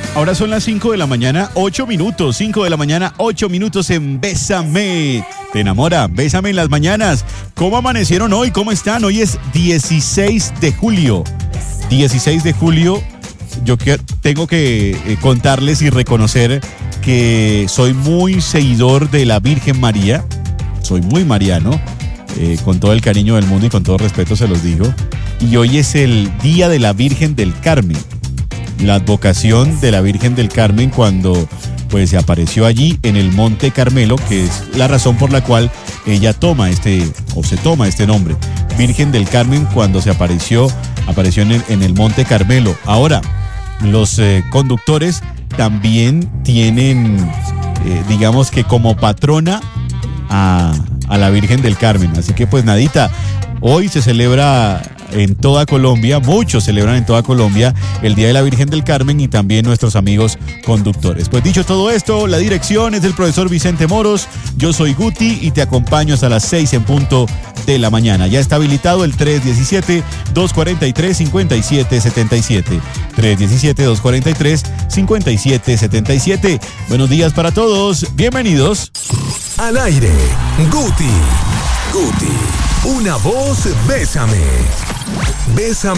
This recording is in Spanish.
Ahora son las 5 de la mañana, 8 minutos. 5 de la mañana, 8 minutos en Bésame. Te enamora, Bésame en las mañanas. ¿Cómo amanecieron hoy? ¿Cómo están? Hoy es 16 de julio. 16 de julio. Yo tengo que contarles y reconocer que soy muy seguidor de la Virgen María. Soy muy mariano. Con todo el cariño del mundo y con todo respeto se los digo. Y hoy es el Día de la Virgen del Carmen. La advocación de la Virgen del Carmen cuando pues se apareció allí en el Monte Carmelo, que es la razón por la cual ella se toma este nombre. Virgen del Carmen cuando se apareció en el Monte Carmelo. Ahora, los conductores también tienen, digamos que como patrona a la Virgen del Carmen. Así que pues nadita, hoy se celebra en toda Colombia, muchos celebran en toda Colombia el Día de la Virgen del Carmen y también nuestros amigos conductores. Pues dicho todo esto, la dirección es del profesor Vicente Moros, yo soy Guti y te acompaño hasta las 6 en punto de la mañana. Ya está habilitado el 317-243-5777. 317-243-5777. Buenos días para todos, bienvenidos. Al aire, Guti. Una voz, Bésame. Bésame.